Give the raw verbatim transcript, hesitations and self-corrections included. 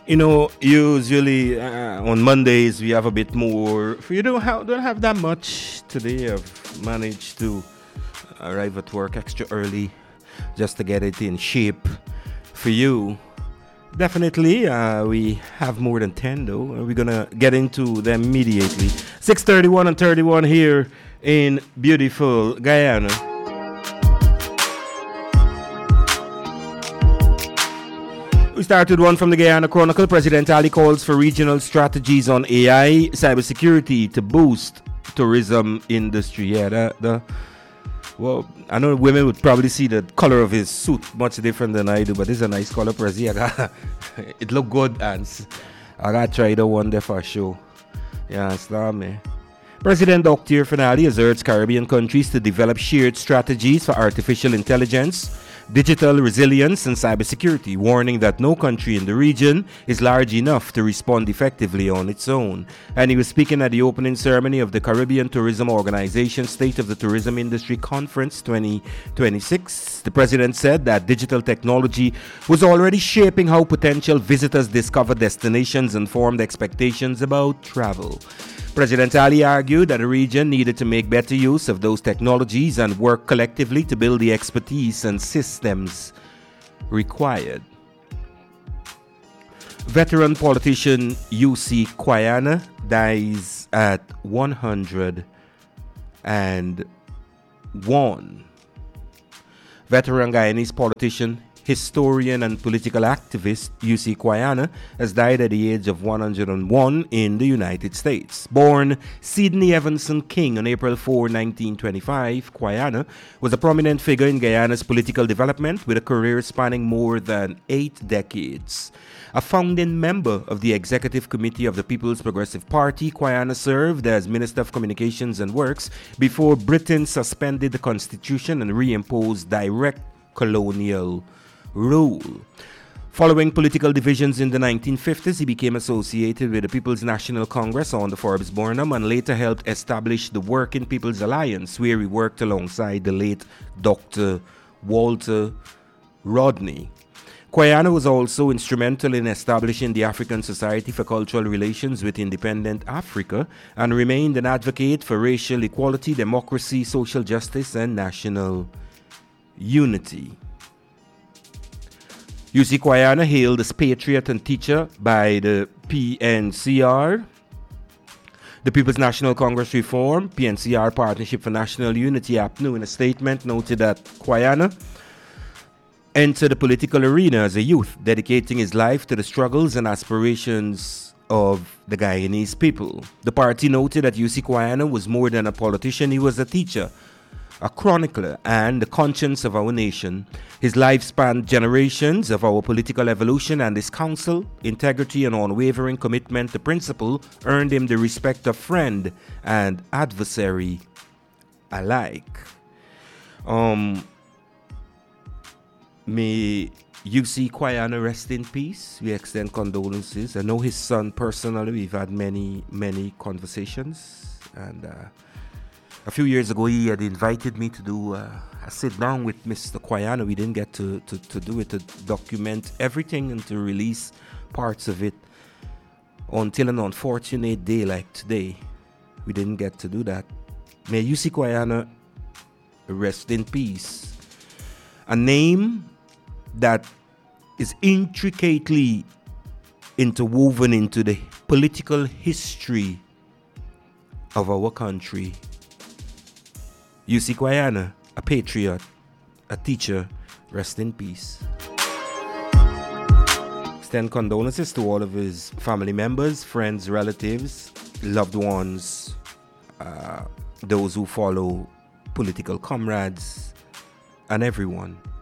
You know, usually uh, on Mondays we have a bit more. You don't have don't have that much today. I've managed to arrive at work extra early just to get it in shape for you. Definitely, uh, we have more than ten though. We're gonna get into them immediately. six thirty-one and thirty-one here in beautiful Guyana. We started one from the Guyana Chronicle. President Ali calls for regional strategies on A I, cybersecurity to boost tourism industry. Yeah, the, the well, I know women would probably see the color of his suit much different than I do, but this is a nice color, Prezi. I got it look good, and I got to try the one there for sure. Yeah, understand me. President Octir Finale has urged Caribbean countries to develop shared strategies for artificial intelligence, digital resilience, and cybersecurity, warning that no country in the region is large enough to respond effectively on its own. And he was speaking at the opening ceremony of the Caribbean Tourism Organization State of the Tourism Industry Conference twenty twenty-six. The president said that digital technology was already shaping how potential visitors discover destinations and formed expectations about travel. President Ali argued that the region needed to make better use of those technologies and work collectively to build the expertise and systems required. Veteran politician U C Quayana dies at one hundred one. Veteran Guyanese politician, historian and political activist U C Quayana has died at the age of one hundred one in the United States. Born Sidney Evanson King on April fourth, nineteen twenty-five, Quayana was a prominent figure in Guyana's political development with a career spanning more than eight decades. A founding member of the Executive Committee of the People's Progressive Party, Quayana served as Minister of Communications and Works before Britain suspended the Constitution and reimposed direct colonial rule. Following political divisions in the nineteen fifties, he became associated with the People's National Congress under Forbes Burnham and later helped establish the Working People's Alliance, where he worked alongside the late Doctor Walter Rodney. Quayana was also instrumental in establishing the African Society for Cultural Relations with Independent Africa and remained an advocate for racial equality, democracy, social justice, and national unity. U C Quayana, hailed as patriot and teacher by the P N C R, the People's National Congress Reform, P N C R Partnership for National Unity, A P N U, in a statement noted that Quayana entered the political arena as a youth, dedicating his life to the struggles and aspirations of the Guyanese people. The party noted that U C Quayana was more than a politician, he was a teacher, a chronicler, and the conscience of our nation. His life spanned generations of our political evolution, and his counsel, integrity, and unwavering commitment to principle earned him the respect of friend and adversary alike. Um, may U C Quayana rest in peace. We extend condolences. I know his son personally. We've had many, many conversations, and uh, a few years ago, he had invited me to do uh, a sit down with Mister Quayana. We didn't get to, to, to do it, to document everything and to release parts of it until an unfortunate day like today. We didn't get to do that. May U C Quayana rest in peace. A name that is intricately interwoven into the political history of our country. U C Quayana, a patriot, a teacher, rest in peace. Extend condolences to all of his family members, friends, relatives, loved ones, uh, those who follow political comrades, and everyone.